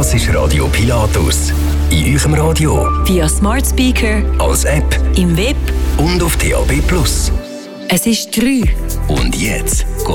Das ist Radio Pilatus. In eurem Radio, via Smart Speaker, als App im Web und auf DAB+. Es ist 3. Und jetzt